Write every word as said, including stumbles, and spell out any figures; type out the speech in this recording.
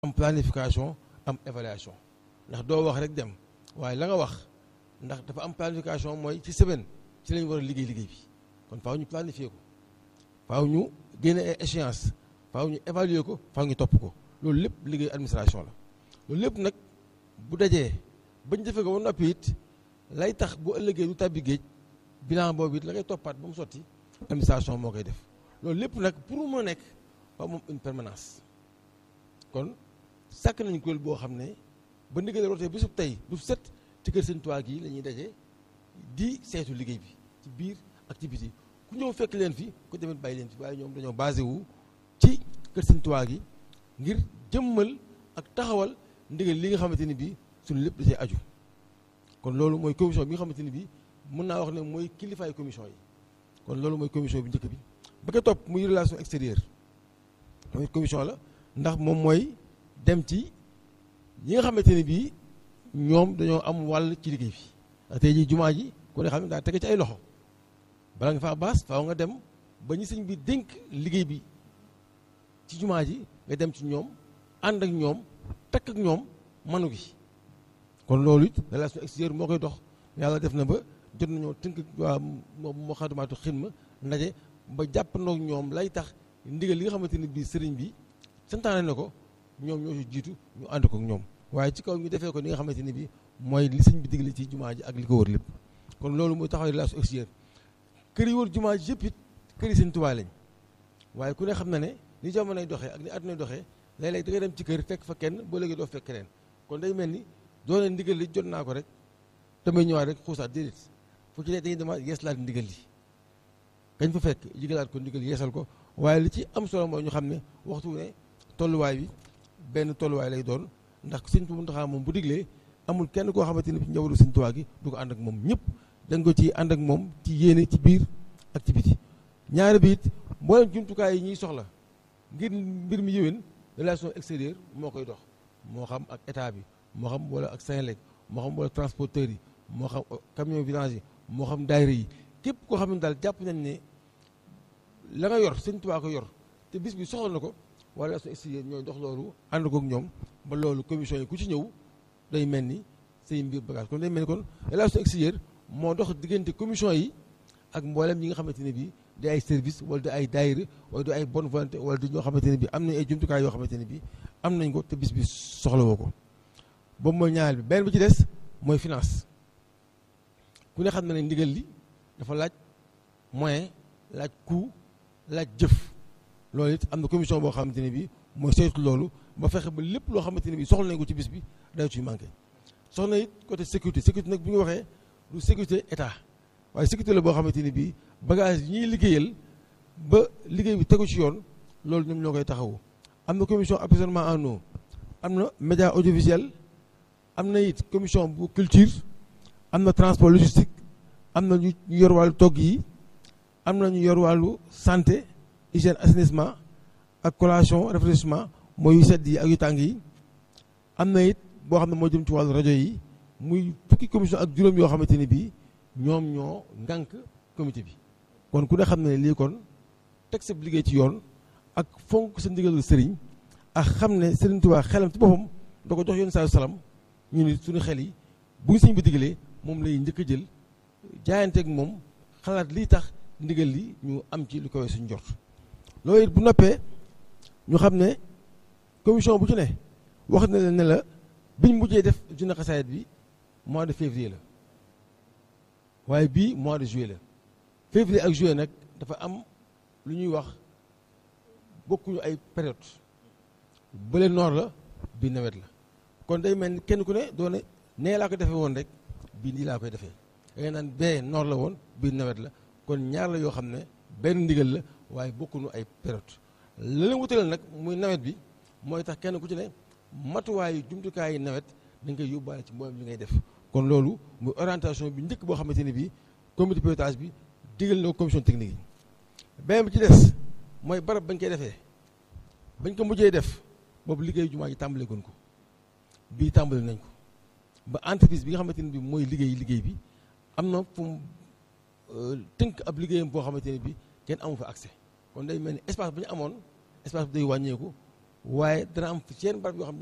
am planification am évaluation ndax doo wax rek dem waaye la nga wax ndax dafa am planification mooy ci semaine ci lañ war a liggéey liggéey bi kon faaw ñu planifier ko faaw ñu génne ay échéance faaw ñu évaluer ko faaw ñu topp ko loolu lépp liggéey administration la loolu lépp nag bu dajee bañ defee ko ba noppi it lay tax bu ëllëgee du tàbbi géej bilan boobu it la ngay toppaat ba mu sotti administration moo koy def loolu lépp nag pour mu mën a nekk faaw moom une permanence kon sàkk nañu kuréel boo xam ne ba ndigal rootee bi sub tey bu set ci kër Sëñ Tuubaa gi la ñuy daje di saytu liggéey bi ci biir activité ku ñëw fekk leen fi ku demit bàyyi leen fi waaye ñoom dañoo basé wu ci kër Sëñ Tuubaa gi ngir jëmmal ak taxawal ndigal li nga xamante ni bii suñu lépp da cee aju kon loolu mooy commission bi nga xamante ni bii mën naa wax ne mooy kilifaay commission yi kon loolu mooy commission bi njëkk bi ba ko topp muy relation extérieure mooy commission la ndax moom mooy dem ci ñi nga xamante ne bii ñoom dañoo am wàll ci liggéey bi ndax tey jii jumaa ji ku ne xam ne daa tege ci ay loxo bala nga faa baas faaw nga dem ba ñu sëñ bi dénk liggéey bi ci jumaa ji nga dem ci ñoom ànd ak ñoom takk ak ñoom manu gi kon loolu it relation extérieure moo koy dox yàlla def na ba jot nañoo tënk waa Moukhaddamatoul Khidma ndaje ba jàpp ndoog ñoom lay tax ndigal li nga xamante ne bii sëriñ bi santaane na ko ñoom ñoo ci jiitu ñu ànd ko ak ñoom waaye ci kaw ñu defee ko ni nga xamante ni bii mooy li sëñ bi digle ci jumaa ji ak li ko wër lépp kon loolu mooy taxaw relation extérieure kër yi wër jumaa ji yëpp it kër yi Sëñ Tuubaa lañ waaye ku ne xam na ne ni jamonoy doxee ak ni àddunay doxee léeg-léeg da ngay dem ci kër fekk fa kenn boo léegi doo fekk keneen kon day mel ni doone ndigal li jot naa ko rek damay ñëwaat rek xuusaat déedéet fu ci ne dañuy demaat yeesalaat ndigal li kañ fa fekk yigalaat ko ndigal yeesal ko waaye li ci am solo mooy ñu xam ne waxtu ne tolluwaay bi benn tolluwaay lay doon ndax Sëñ Muntaxaa moom bu diglee amul kenn koo xamante ni bi njabootu Sëñ Tuubaa gi du ko ànd ak moom ñëpp dañ ko ci ànd ak moom ci yéene ci biir ak ci biti ñaari bi it mboolem jumtukaay yi ñuy soxla ngir mbir mi yëwén relation extérieure moo koy dox moo xam ak état bi moo xam wala ak Senelec moo xam wala transporteurs yi moo xam camion vidange yi moo xam daayira yi képp koo xam ne daal jàpp nañ ne la nga yor Sëñ Tuubaa ko yor te bis bi soxla na ko wala relation extérieure ñooy dox loolu ànd kook ñoom ba loolu commission yi ku ci ñëw day mel ni say mbir bagage kon day mel ni kon relation extérieure moo dox diggante commission yi ak mboolem ñi nga xamante ne bii di ay service wala di ay daayira wala di ay bonne volonté wala di ñoo xamante ne bii am nañ ay jumtukaay yoo xamante ne bii am nañ ko te bis bi soxla woo ko boobu mooy ñaareel bi benn bi ci des mooy finance ku ne xam na ne ndigal li dafa laaj moyen laaj coût laaj jëf loolu it am na commission boo xamante ne bii mooy saytu loolu ba fexe ba lépp loo xamante ne bii soxla nañ ko ci bis bi day ciy manqué soxla it côté sécurité sécurité nag bi nga waxee du sécurité état waaye sécurité la boo xamante ne bii bagage yi ñuy liggéeyal ba liggéey bi tegu ci yoon loolu ñoom ñoo koy taxawu am na commission approvisionnement en eau am na média audiovisuel am na it commission bu culture am na transport logistique am na ñu yor wàllu togg yi am na ñu yor wàllu santé hygiène assainissement ak collation réfléchissement mooy yu sedd yi ak yu tàng yi am na it boo xam ne moo jëm ci wàllu rajo yi muy fukki commission ak juróom yoo xamante ne bii ñoom ñoo ngànk comité bi kon ku ne xam ne lii kon teg sa liggéey ci yoon ak fonk sa ndigalul sëriñ ak xam ne Sëriñ Tuubaa xelam ci boppam da ko jox yoon saa salaam ñu ni suñu xel yi bu ñu sëñ bi digalee moom lay njëkk a jël jaayanteeg moom xalaat lii tax ndigal li ñu am ci lu koy suñu jot loolu it bu noppee ñu xam ne commission bu ci ne wax na leen ne la biñ mujjee def journée xasaayid bi mois de février la waaye bii mois de juillet la février ak juillet nag dafa am lu ñuy wax bokkuñu ay période bële noor la bii nawet la kon day mel ni kenn ku ne doone nee laa ko defee woon rek bii nii laa koy defee da ngay naan bee noor la woon bii nawet la kon ñaar la yoo xam ne benn ndigal la waaye bokkuñu ay période la leen wutale nag muy nawet bi mooy tax kenn ku ci ne matuwaayu jumtukaayu nawet dañ koy yóbbaale ci mboolem li ngay def kon loolu muy orientation bi njëkk boo xamante ne bii comité pilotage bi digal na commission technique yi beneen bi ci des mooy barab bañ koy defee bañ ko mujjee def boobu liggéey jumaa ji tàmbale goon ko bii tàmbale nañ ko ba entreprise bi nga xamante ne bii mooy liggéey liggéey bi am na fu mu tënk ab liggéeyam boo xamante ne bii kenn amu fa accès kon day mel ni espace bu ñu amoon espace bi day wàññeeku waaye dana am ci yenn barab yoo xam